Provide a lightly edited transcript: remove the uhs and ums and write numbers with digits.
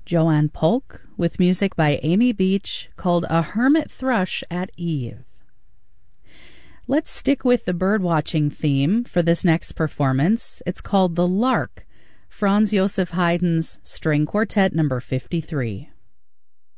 Joanne Polk with music by Amy Beach called A Hermit Thrush at Eve. Let's stick with the birdwatching theme for this next performance. It's called The Lark, Franz Joseph Haydn's String Quartet No. 53.